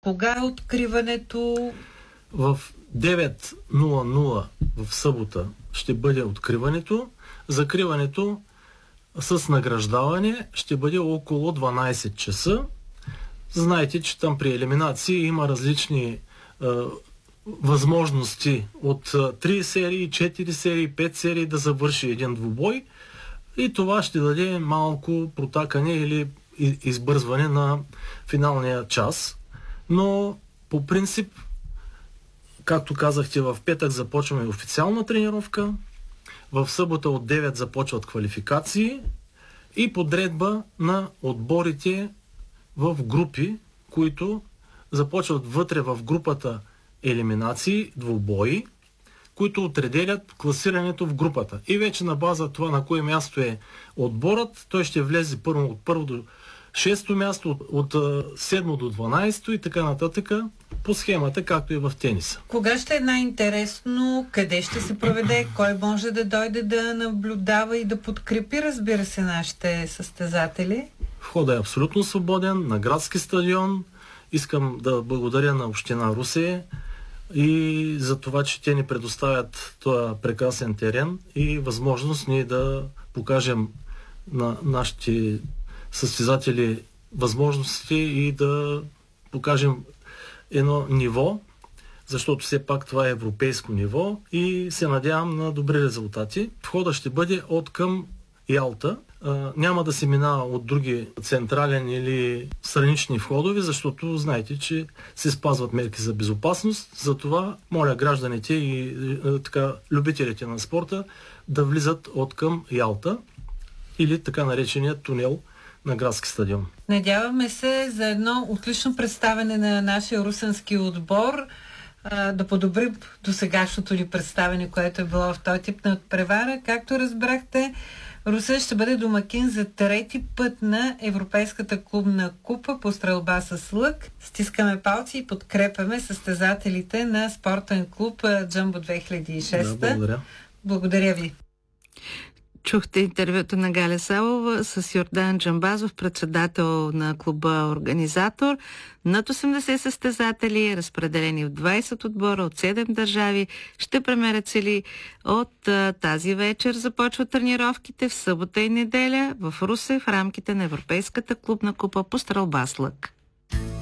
Кога е откриването? В 9:00 в събота ще бъде откриването. Закриването с награждаване ще бъде около 12 часа. Знаете, че там при елиминации има различни възможности от 3 серии, 4 серии, 5 серии да завърши един двубой и това ще даде малко протакане или избързване на финалния час. Но по принцип, както казахте, в петък започваме официална тренировка, в събота от 9 започват квалификации и подредба на отборите в групи, които започват вътре в групата елиминации, двубои, които определят класирането в групата. И вече на база това на кое място е отборът, той ще влезе от първо до 6-то място, от 7 до 12 и така нататък по схемата, както и в тениса. Кога ще е най-интересно? Къде ще се проведе? Кой може да дойде да наблюдава и да подкрепи, разбира се, нашите състезатели? Входът е абсолютно свободен на градски стадион. Искам да благодаря на община Русе и за това, че те ни предоставят този прекрасен терен и възможност ние да покажем на нашите състезатели възможности и да покажем едно ниво, защото все пак това е европейско ниво и се надявам на добри резултати. Входът ще бъде от към Ялта. Няма да се минава от други централен или странични входове, защото знаете, че се спазват мерки за безопасност. Затова моля гражданите и любителите на спорта да влизат от към Ялта или така наречения тунел на градски стадион. Надяваме се за едно отлично представяне на нашия русенски отбор, да подобри досегашното ни представяне, което е било в този тип на превара. Както разбрахте, Русе ще бъде домакин за трети път на Европейската клубна купа по стрелба с лък. Стискаме палци и подкрепяме състезателите на спортен клуб Джамбо 2006. Да, благодаря. Благодаря ви. Чухте интервюто на Галя Савова с Йордан Джамбазов, председател на клуба организатор. Над 80 състезатели, разпределени в 20 отбора от 7 държави, ще премерят сили. От тази вечер започват тренировките в събота и неделя в Русе в рамките на Европейската клубна купа по стрелба с лък.